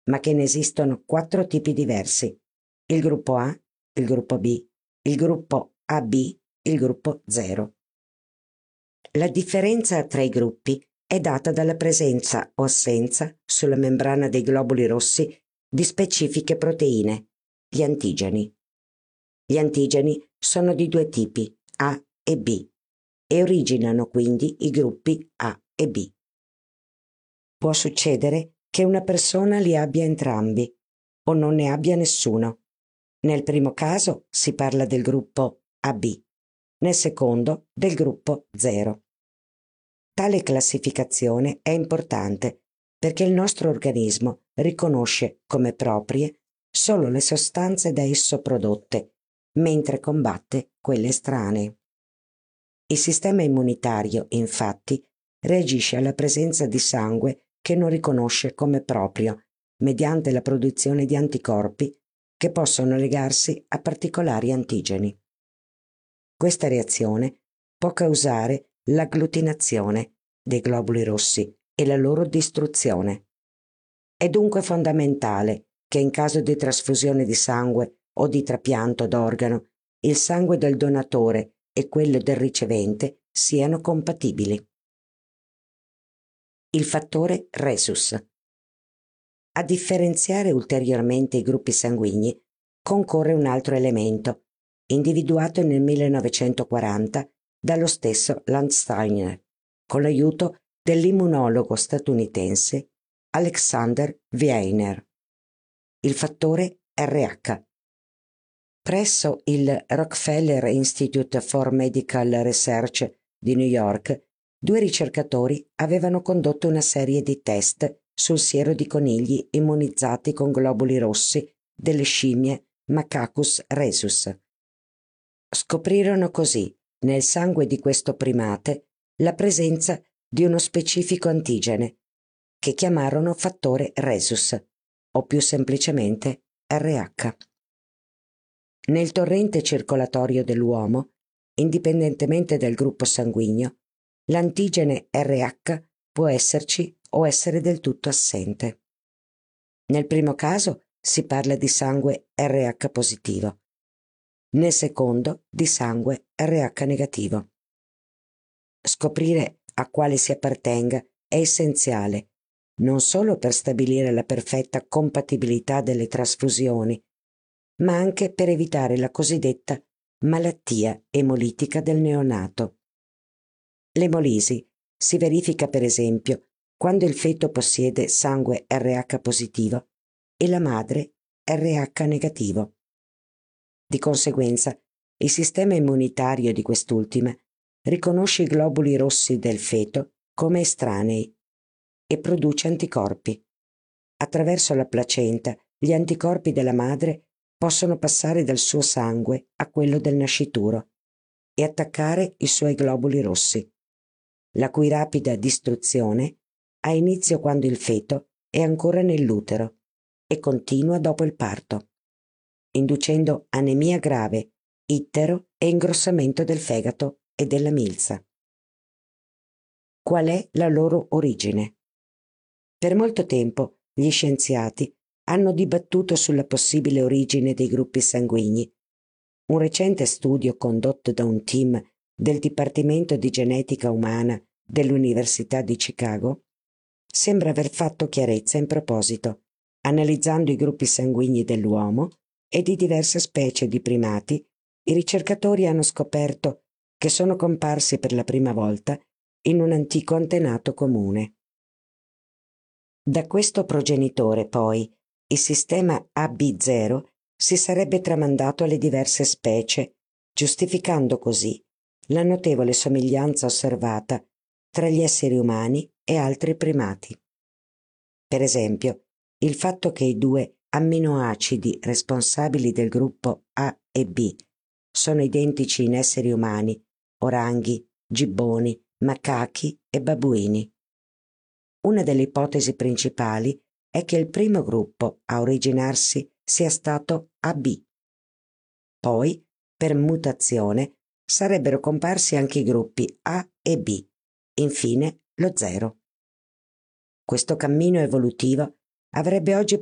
ma che ne esistono 4 tipi diversi: il gruppo A, il gruppo B, il gruppo AB, il gruppo 0. La differenza tra i gruppi è data dalla presenza o assenza sulla membrana dei globuli rossi di specifiche proteine, gli antigeni. Gli antigeni sono di 2 tipi, A e B, e originano quindi i gruppi A e B. Può succedere che una persona li abbia entrambi o non ne abbia nessuno. Nel primo caso si parla del gruppo AB, nel secondo del gruppo 0. Tale classificazione è importante perché il nostro organismo riconosce come proprie solo le sostanze da esso prodotte, mentre combatte quelle estranee. Il sistema immunitario, infatti, reagisce alla presenza di sangue che non riconosce come proprio, mediante la produzione di anticorpi che possono legarsi a particolari antigeni. Questa reazione può causare l'agglutinazione dei globuli rossi e la loro distruzione. È dunque fondamentale che in caso di trasfusione di sangue o di trapianto d'organo, il sangue del donatore e quello del ricevente siano compatibili. Il fattore rhesus. A differenziare ulteriormente i gruppi sanguigni concorre un altro elemento, individuato nel 1940 dallo stesso Landsteiner, con l'aiuto dell'immunologo statunitense Alexander Wiener: il fattore RH. Presso il Rockefeller Institute for Medical Research di New York, 2 ricercatori avevano condotto una serie di test sul siero di conigli immunizzati con globuli rossi delle scimmie Macacus rhesus. Scoprirono così nel sangue di questo primate la presenza di uno specifico antigene che chiamarono fattore rhesus, o più semplicemente RH. Nel torrente circolatorio dell'uomo, indipendentemente dal gruppo sanguigno, l'antigene RH può esserci o essere del tutto assente. Nel primo caso si parla di sangue RH positivo, nel secondo di sangue RH negativo. Scoprire a quale si appartenga è essenziale, non solo per stabilire la perfetta compatibilità delle trasfusioni, ma anche per evitare la cosiddetta malattia emolitica del neonato. L'emolisi si verifica per esempio quando il feto possiede sangue RH positivo e la madre RH negativo. Di conseguenza, il sistema immunitario di quest'ultima riconosce i globuli rossi del feto come estranei e produce anticorpi. Attraverso la placenta, gli anticorpi della madre possono passare dal suo sangue a quello del nascituro e attaccare i suoi globuli rossi, la cui rapida distruzione ha inizio quando il feto è ancora nell'utero e continua dopo il parto, inducendo anemia grave, ittero e ingrossamento del fegato e della milza. Qual è la loro origine? Per molto tempo gli scienziati hanno dibattuto sulla possibile origine dei gruppi sanguigni. Un recente studio condotto da un team del Dipartimento di Genetica Umana dell'Università di Chicago sembra aver fatto chiarezza in proposito, analizzando i gruppi sanguigni dell'uomo e di diverse specie di primati. I ricercatori hanno scoperto che sono comparsi per la prima volta in un antico antenato comune. Da questo progenitore, poi, il sistema AB0 si sarebbe tramandato alle diverse specie, giustificando così la notevole somiglianza osservata tra gli esseri umani e altri primati. Per esempio, il fatto che i 2 amminoacidi responsabili del gruppo A e B sono identici in esseri umani, oranghi, gibboni, macachi e babbuini. Una delle ipotesi principali è che il primo gruppo a originarsi sia stato AB. Poi, per mutazione, sarebbero comparsi anche i gruppi A e B, infine lo 0. Questo cammino evolutivo avrebbe oggi